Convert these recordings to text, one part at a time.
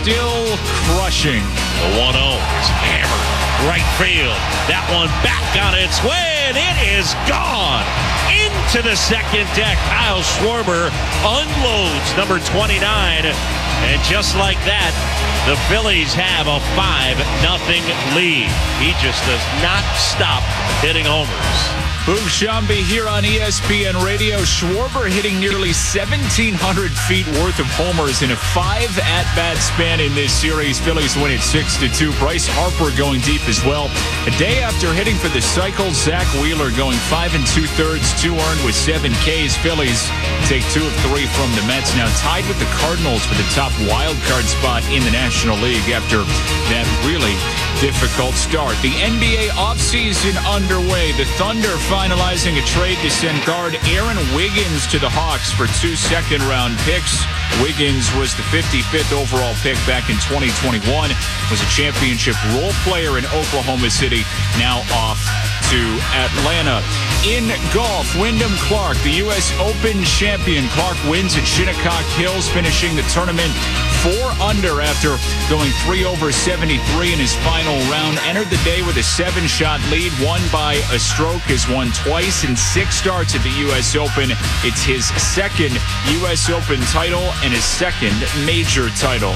still crushing. The 1-0 is hammered. Right field. That one back on its way, and it is gone. Into the second deck. Kyle Schwarber unloads number 29. And just like that, the Phillies have a 5-0 lead. He just does not stop hitting homers. Boog Sciambi here on ESPN Radio. Schwarber hitting nearly 1,700 feet worth of homers in a 5-at-bat span in this series. Phillies win it 6-2. Bryce Harper going deep as well. A day after hitting for the cycle, Zach Wheeler going 5 2/3, 2 earned with 7 Ks. Phillies take 2 of 3 from the Mets. Now tied with the Cardinals for the top wild card spot in the National League after that really difficult start. The NBA offseason underway. The Thunder finalizing a trade to send guard Aaron Wiggins to the Hawks for 2 second-round picks. Wiggins was the 55th overall pick back in 2021, was a championship role player in Oklahoma City, now off to Atlanta. In golf, Wyndham Clark, the U.S. Open champion. Clark wins at Shinnecock Hills, finishing the tournament 4 under after going 3 over 73 in his final round. Entered the day with a 7-shot lead, won by a stroke, has won twice in 6 starts at the U.S. Open. It's his second U.S. Open title and his second major title.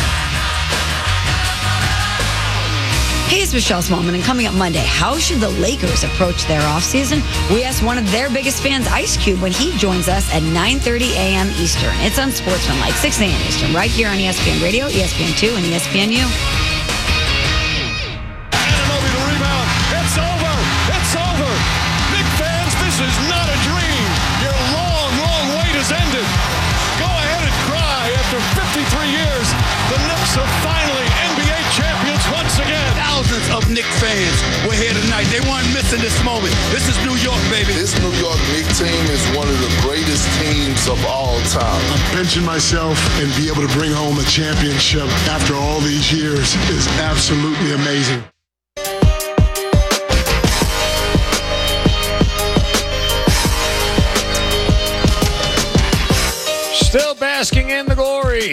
Hey, it's Michelle Smallman, and coming up Monday, how should the Lakers approach their offseason? We asked one of their biggest fans, Ice Cube, when he joins us at 9:30 a.m. Eastern. It's unsportsmanlike, 6 a.m. Eastern, right here on ESPN Radio, ESPN2, and ESPNU. Anunoby the rebound. It's over. It's over. Knicks fans, this is not a dream. Your long, long wait has ended. Go ahead and cry. After 53 years, the Knicks are finally NBA champions once again. Thousands of Knicks fans were here tonight. They weren't missing this moment. This is New York, baby. This New York Knicks team is one of the greatest teams of all time. I'm benching myself and be able to bring home a championship after all these years is absolutely amazing. Still basking in the glory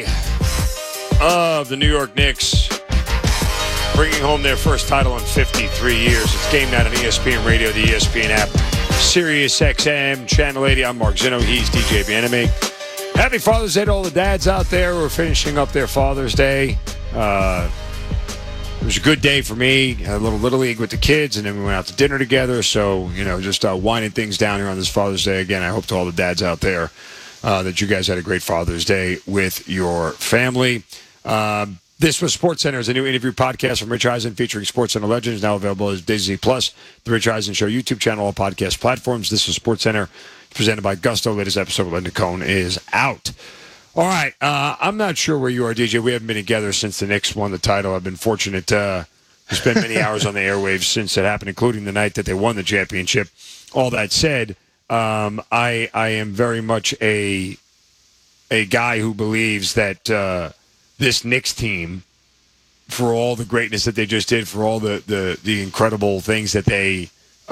of the New York Knicks, bringing home their first title in 53 years. It's Game Night on ESPN Radio, the ESPN app, Sirius XM, Channel 80. I'm Mark Zinno. He's DJ Bienemy. Happy Father's Day to all the dads out there who are finishing up their Father's Day. It was a good day for me. Had a little Little League with the kids, and then we went out to dinner together. So, just winding things down here on this Father's Day. Again, I hope to all the dads out there that you guys had a great Father's Day with your family. This was SportsCenter, is a new interview podcast from Rich Eisen featuring SportsCenter legends, now available as Disney Plus, the Rich Eisen Show YouTube channel, all podcast platforms. This is SportsCenter, presented by Gusto. Latest episode with Linda Cohn is out. All right, I'm not sure where you are, DJ. We haven't been together since the Knicks won the title. I've been fortunate to spend many hours on the airwaves since it happened, including the night that they won the championship. All that said, I am very much a guy who believes that this Knicks team, for all the greatness that they just did, for all the incredible things that they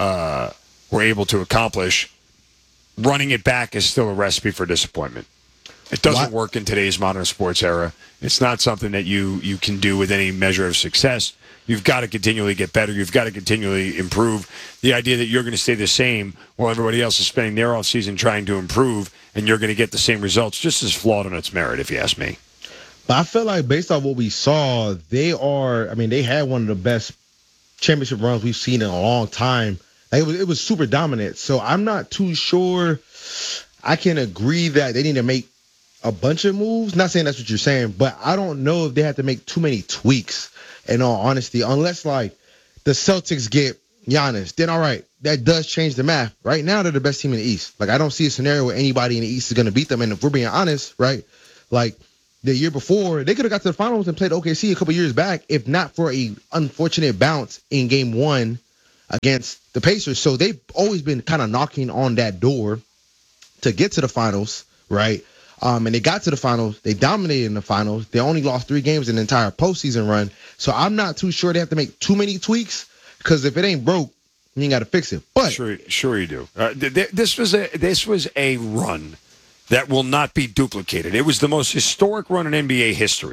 were able to accomplish, running it back is still a recipe for disappointment. It doesn't work in today's modern sports era. It's not something that you can do with any measure of success. You've got to continually get better. You've got to continually improve. The idea that you're going to stay the same while everybody else is spending their offseason trying to improve and you're going to get the same results just as flawed on its merit, if you ask me. But I feel like based on what we saw, they had one of the best championship runs we've seen in a long time. Like it was super dominant. So I'm not too sure I can agree that they need to make a bunch of moves. Not saying that's what you're saying, but I don't know if they have to make too many tweaks, in all honesty, unless like the Celtics get Giannis, then all right, that does change the math. Right now, they're the best team in the East. Like I don't see a scenario where anybody in the East is going to beat them. And if we're being honest, right, like the year before, they could have got to the finals and played OKC a couple years back, if not for a unfortunate bounce in Game 1 against the Pacers. So they've always been kind of knocking on that door to get to the finals, right? And they got to the finals. They dominated in the finals. They only lost 3 games in the entire postseason run. So I'm not too sure they have to make too many tweaks, because if it ain't broke, you ain't got to fix it. But sure you do. This was a run that will not be duplicated. It was the most historic run in NBA history.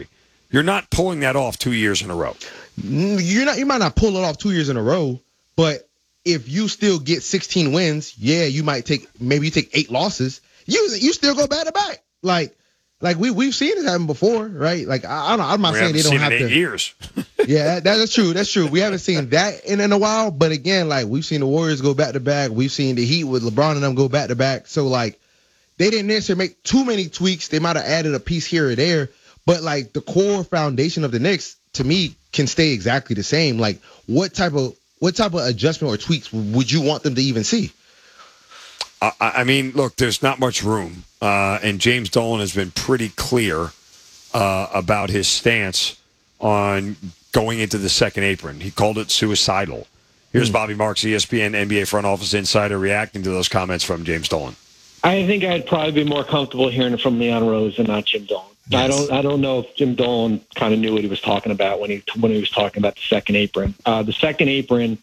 You're not pulling that off 2 years in a row. You might not pull it off 2 years in a row, but if you still get 16 wins, yeah, you might take 8 losses. You still go back to back. Like we've seen it happen before, right? Like I'm not saying they don't have to. 8 years. Yeah, that's true. That's true. We haven't seen that in a while, but again, like we've seen the Warriors go back to back. We've seen the Heat with LeBron and them go back to back. So like they didn't necessarily make too many tweaks. They might have added a piece here or there, but like the core foundation of the Knicks to me can stay exactly the same. Like what type of adjustment or tweaks would you want them to even see? I mean, look, there's not much room, and James Dolan has been pretty clear about his stance on going into the second apron. He called it suicidal. Here's Bobby Marks, ESPN NBA front office insider, reacting to those comments from James Dolan. I think I'd probably be more comfortable hearing it from Leon Rose and not Jim Dolan. Yes. I don't know if Jim Dolan kind of knew what he was talking about when he was talking about the second apron. The second apron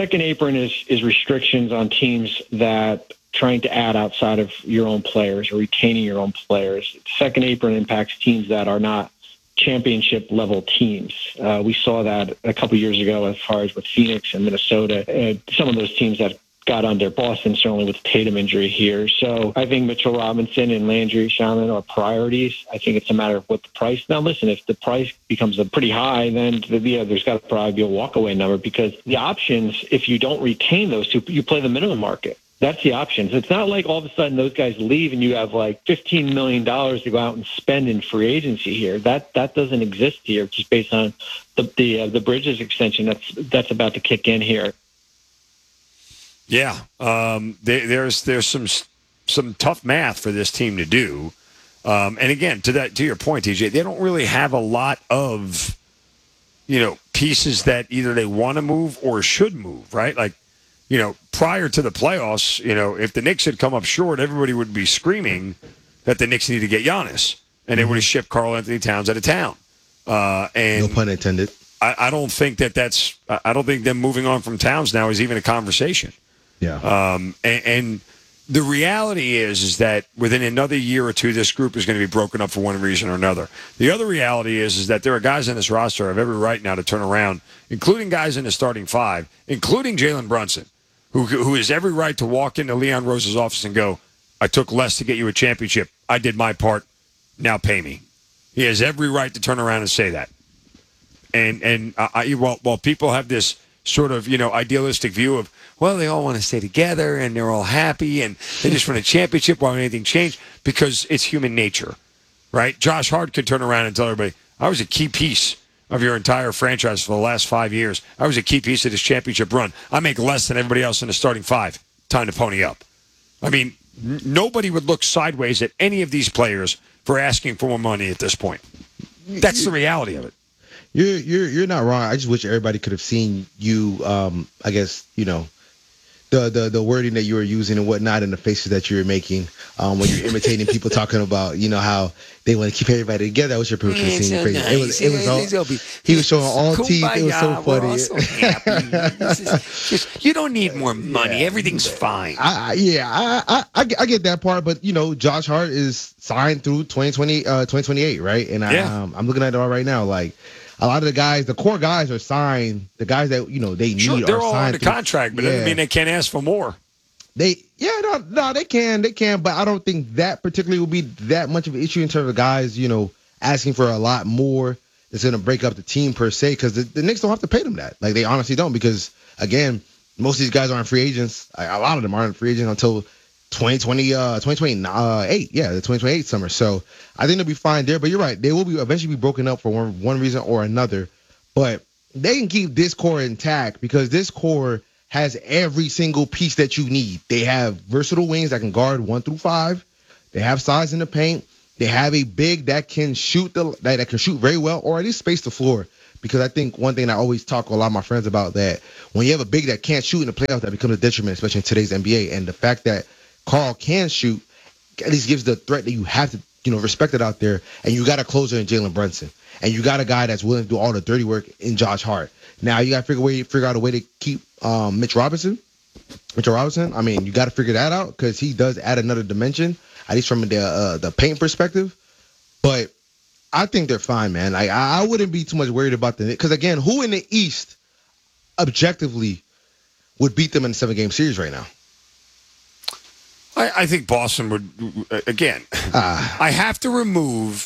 is restrictions on teams that trying to add outside of your own players or retaining your own players. Second apron impacts teams that are not championship level teams. We saw that a couple years ago as far as with Phoenix and Minnesota. Some of those teams that got under Boston, certainly with the Tatum injury here. So I think Mitchell Robinson and Landry Shaman are priorities. I think it's a matter of what the price. Now, listen, if the price becomes pretty high, then there's got to probably be a walkaway number because the options, if you don't retain those two, you play the minimum market. That's the options. It's not like all of a sudden those guys leave and you have like $15 million to go out and spend in free agency here. That doesn't exist here, just based on the Bridges extension that's about to kick in here. Yeah, there's some tough math for this team to do, and again, to your point, TJ, they don't really have a lot of pieces that either they want to move or should move, right? Like, prior to the playoffs, if the Knicks had come up short, everybody would be screaming that the Knicks need to get Giannis, and they would have shipped Karl Anthony Towns out of town. And no pun intended. I don't think I don't think them moving on from Towns now is even a conversation. Yeah. And the reality is that within another year or two, this group is going to be broken up for one reason or another. The other reality is that there are guys in this roster who have every right now to turn around, including guys in the starting five, including Jalen Brunson, who has every right to walk into Leon Rose's office and go, I took less to get you a championship. I did my part. Now pay me. He has every right to turn around and say that. And while people have this sort of, idealistic view of, well, they all want to stay together and they're all happy and they just won a championship. Why would anything change? Because it's human nature, right? Josh Hart could turn around and tell everybody, I was a key piece of your entire franchise for the last 5 years. I was a key piece of this championship run. I make less than everybody else in the starting five. Time to pony up. I mean, nobody would look sideways at any of these players for asking for more money at this point. That's the reality of it. You're not wrong. I just wish everybody could have seen you. I guess the wording that you were using and whatnot, and the faces that you were making when you're imitating people talking about how they want to keep everybody together. I wish everybody could have seen your face. It was all. He was showing all teeth. It was so funny. We're also happy. You don't need more money. Yeah. Everything's fine. I get that part, but Josh Hart is signed through 2028, right? And I'm looking at it all right now, like. A lot of the guys, the core guys are signed. The guys that, they need sure, they're are all signed. Under contract, but that doesn't mean they can't ask for more. They can, but I don't think that particularly will be that much of an issue in terms of guys, asking for a lot more. It's going to break up the team per se because the Knicks don't have to pay them that. Like, they honestly don't because, again, most of these guys aren't free agents. A lot of them aren't free agents until 2028. Yeah, the 2028 summer. So I think they'll be fine there. But you're right. They will eventually be broken up for one reason or another. But they can keep this core intact because this core has every single piece that you need. They have versatile wings that can guard 1 through 5. They have size in the paint. They have a big that can shoot that can shoot very well, or at least space the floor. Because I think one thing I always talk to a lot of my friends about, that when you have a big that can't shoot in the playoffs, that becomes a detriment, especially in today's NBA. And the fact that Karl can shoot at least gives the threat that you have to, respect it out there. And you got a closer in Jalen Brunson. And you got a guy that's willing to do all the dirty work in Josh Hart. Now you got to figure out a way to keep Mitchell Robinson. I mean, you got to figure that out because he does add another dimension, at least from the paint perspective. But I think they're fine, man. Like I wouldn't be too much worried about the Knicks because again, who in the East objectively would beat them in a 7-game series right now? I think Boston would, again, you have to remove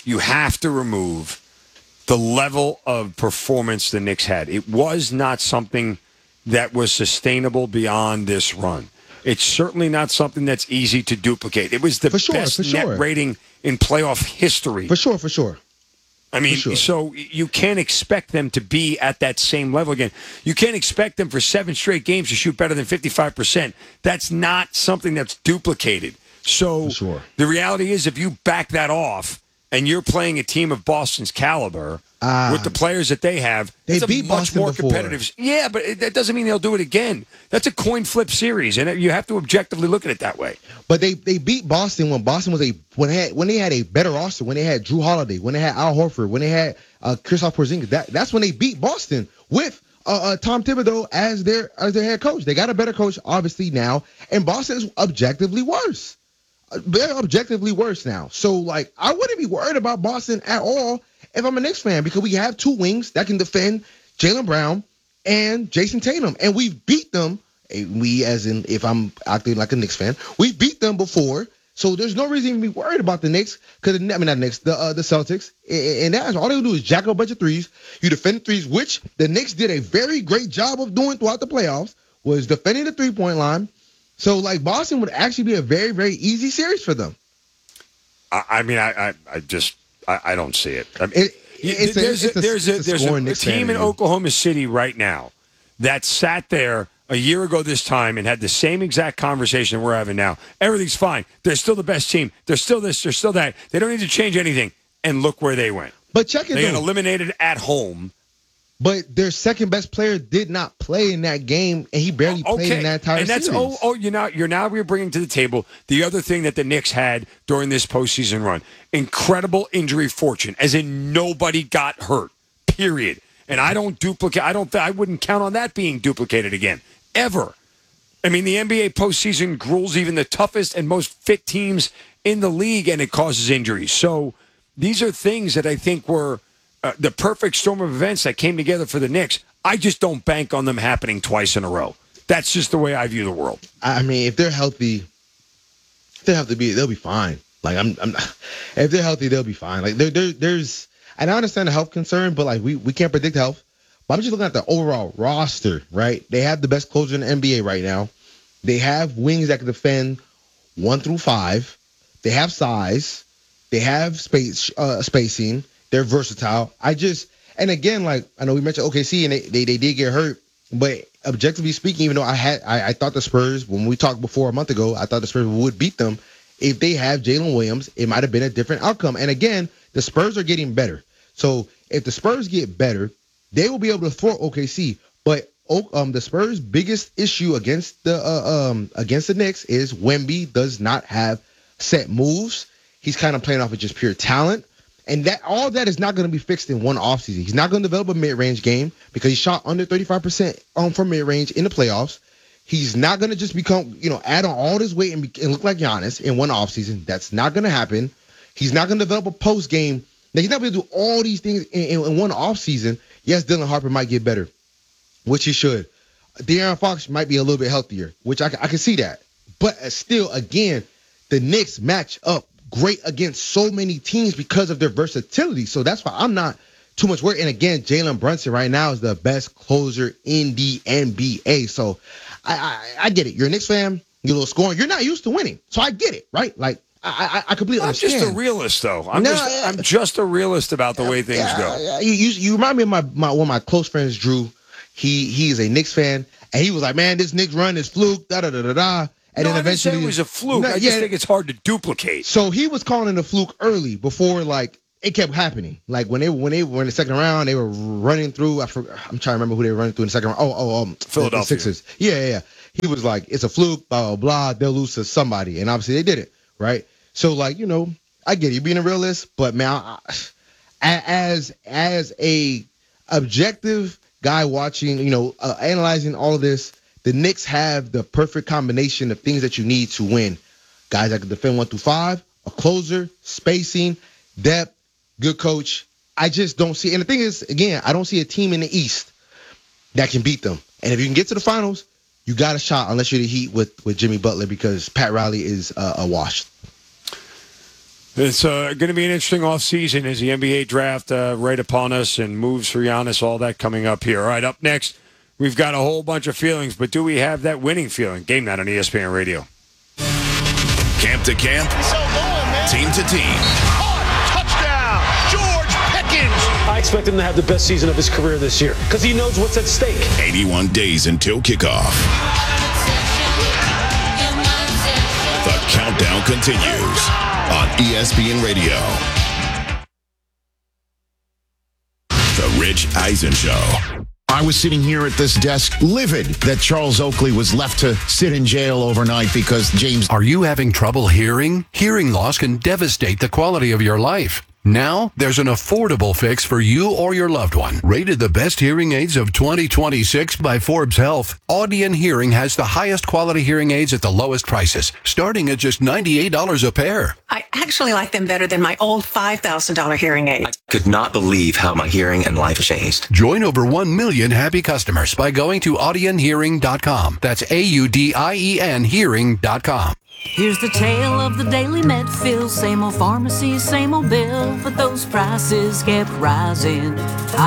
the level of performance the Knicks had. It was not something that was sustainable beyond this run. It's certainly not something that's easy to duplicate. It was the best net rating in playoff history. For sure. I mean, so you can't expect them to be at that same level again. You can't expect them for 7 straight games to shoot better than 55%. That's not something that's duplicated. So the reality is if you back that off and you're playing a team of Boston's caliber with the players that they have, they it's beat a much Boston more before. competitive. Yeah, but that doesn't mean they'll do it again. That's a coin flip series, and you have to objectively look at it that way. But they beat Boston when Boston was when they had a better roster, when they had Drew Holiday, when they had Al Horford, when they had Kristaps Porzingis. That's when they beat Boston with Tom Thibodeau as their head coach. They got a better coach obviously now, and Boston is objectively worse. They're objectively worse now. So like I wouldn't be worried about Boston at all if I'm a Knicks fan because we have 2 wings that can defend Jaylen Brown and Jason Tatum, and we've beat them. We, as in, if I'm acting like a Knicks fan, we've beat them before, so there's no reason to be worried about the Knicks. Because not Knicks, the Celtics, and that's all they do is jack up a bunch of threes. You defend the threes, which the Knicks did a very great job of doing throughout the playoffs, was defending the 3-point line. So like Boston would actually be a very, very easy series for them. I mean, I don't see it. I mean, There's a team in Oklahoma City right now that sat there a year ago this time and had the same exact conversation we're having now. Everything's fine. They're still the best team. They're still this. They're still that. They don't need to change anything. And look where they went. But check it. They got eliminated at home. But their second best player did not play in that game, and he barely played in that entire series. You're bringing to the table the other thing that the Knicks had during this postseason run: incredible injury fortune, as in nobody got hurt. Period. And I wouldn't count on that being duplicated again, ever. I mean, the NBA postseason gruels even the toughest and most fit teams in the league, and it causes injuries. So these are things that I think were the perfect storm of events that came together for the Knicks. I just don't bank on them happening twice in a row. That's just the way I view the world. I mean, if they're healthy, they'll be fine. Like if they're healthy, they'll be fine. Like there's, and I understand the health concern, but like we can't predict health. But I'm just looking at the overall roster, right? They have the best closer in the NBA right now. They have wings that can defend 1 through 5. They have size. They have spacing. They're versatile. And again, like I know we mentioned OKC and they did get hurt, but objectively speaking, even though I thought the Spurs, when we talked before a month ago, I thought the Spurs would beat them. If they have Jalen Williams, it might have been a different outcome. And again, the Spurs are getting better. So if the Spurs get better, they will be able to thwart OKC. But the Spurs' biggest issue against the Knicks is Wemby does not have set moves. He's kind of playing off of just pure talent. And all that is not going to be fixed in one offseason. He's not going to develop a mid-range game because he shot under 35% from mid-range in the playoffs. He's not going to just become, add on all this weight and look like Giannis in one offseason. That's not going to happen. He's not going to develop a post game. He's not going to do all these things in one offseason. Yes, Dylan Harper might get better, which he should. De'Aaron Fox might be a little bit healthier, which I can see that. But still, again, the Knicks match up great against so many teams because of their versatility. So that's why I'm not too much worried. And again, Jalen Brunson right now is the best closer in the NBA. So I get it. You're a Knicks fan. You're a little scoring. You're not used to winning. So I get it, right? Like, I completely understand. I'm just a realist, though. I'm just a realist about the way things go. You remind me of one of my close friends, Drew. He is a Knicks fan, and he was like, man, this Knicks run is fluke, da-da-da-da-da. And then eventually, it was a fluke. I just think it's hard to duplicate. So he was calling it a fluke early before, like, it kept happening. Like, when they were in the second round, they were running through. I'm trying to remember who they were running through in the second round. Philadelphia. The Sixers. Yeah. He was like, it's a fluke, blah, blah, blah. They'll lose to somebody. And obviously they did it, right? So, like, I get it. You're being a realist. But, man, as a objective guy watching, analyzing all of this, the Knicks have the perfect combination of things that you need to win. Guys that can defend 1 through 5, a closer, spacing, depth, good coach. I just don't see. And the thing is, again, I don't see a team in the East that can beat them. And if you can get to the finals, you got a shot unless you're the Heat with Jimmy Butler, because Pat Riley is a wash. It's going to be an interesting offseason as the NBA draft right upon us and moves for Giannis, all that coming up here. All right, up next, we've got a whole bunch of feelings, but do we have that winning feeling? Game Night on ESPN Radio. Camp to camp, team to team. Touchdown, George Pickens. I expect him to have the best season of his career this year because he knows what's at stake. 81 days until kickoff. The countdown continues on ESPN Radio. The Rich Eisen Show. I was sitting here at this desk livid that Charles Oakley was left to sit in jail overnight because James... Are you having trouble hearing? Hearing loss can devastate the quality of your life. Now, there's an affordable fix for you or your loved one. Rated the best hearing aids of 2026 by Forbes Health, Audion Hearing has the highest quality hearing aids at the lowest prices, starting at just $98 a pair. I actually like them better than my old $5,000 hearing aid. I could not believe how my hearing and life changed. Join over 1 million happy customers by going to audionhearing.com. That's AUDIEN hearing.com. Here's the tale of the Daily Medfield. Same old pharmacy, same old bill, but those prices kept rising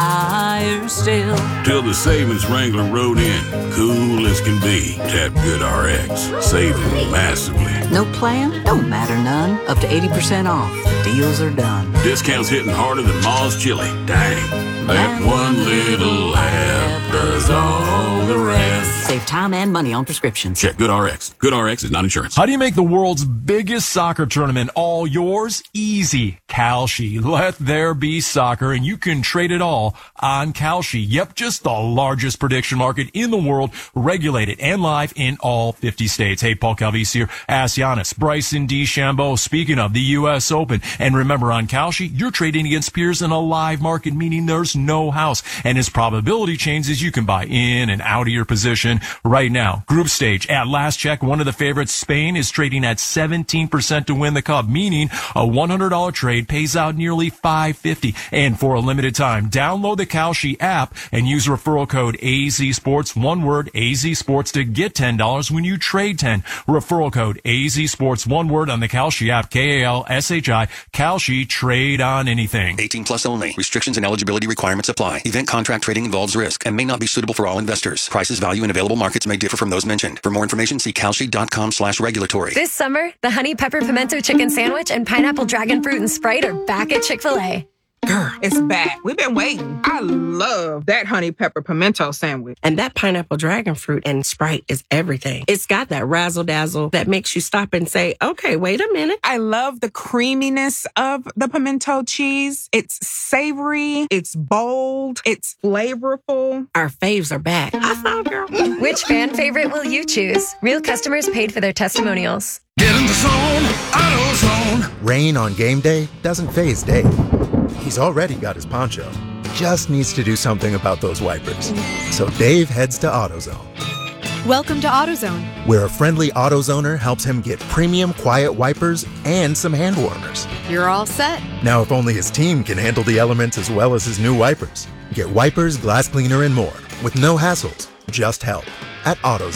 higher still. Till the savings wrangler rode in, cool as can be. Tap GoodRx, saving massively. No plan? Don't matter none. Up to 80% off. The deals are done. Discounts hitting harder than Ma's chili. Dang. That one little app does all the rest. Save time and money on prescriptions. Check GoodRx. GoodRx is not insurance. How do you make the world's biggest soccer tournament all yours? Easy. Kalshi. Let there be soccer, and you can trade it all on Kalshi. Yep, just the largest prediction market in the world, regulated and live in all 50 states. Hey, Paul Calvisi here. Ask Giannis, Bryson DeChambeau. Speaking of the U.S. Open. And remember, on Kalshi, you're trading against peers in a live market, meaning there's no house. And as probability changes, you can buy in and out of your position right now. Group stage. At last check, one of the favorites, Spain, is trading at 17% to win the cup, meaning a $100 trade pays out nearly $550. And for a limited time, download the Kalshi app and use referral code AZSports, one word, AZSports, to get $10 when you trade 10. Referral code AZSports, one word, on the Kalshi app, KALSHI, Kalshi, trade on anything. 18 plus only. Restrictions and eligibility requirements apply. Event contract trading involves risk and may not be suitable for all investors. Prices, value, and available markets may differ from those mentioned. For more information, see kalshi.com/regulatory. This summer, the Honey Pepper Pimento Chicken Sandwich and Pineapple Dragon Fruit and Sprite are back at Chick-fil-A. Girl, it's back. We've been waiting. I love that honey pepper pimento sandwich. And that pineapple dragon fruit and Sprite is everything. It's got that razzle dazzle that makes you stop and say, okay, wait a minute. I love the creaminess of the pimento cheese. It's savory. It's bold. It's flavorful. Our faves are back. I saw, girl. Which fan favorite will you choose? Real customers paid for their testimonials. Get in the zone, AutoZone. Rain on game day doesn't faze Dave. He's already got his poncho. Just needs to do something about those wipers. So Dave heads to AutoZone. Welcome to AutoZone, where a friendly AutoZoner helps him get premium quiet wipers and some hand warmers. You're all set. Now, if only his team can handle the elements as well as his new wipers. Get wipers, glass cleaner, and more with no hassles, just help at AutoZone.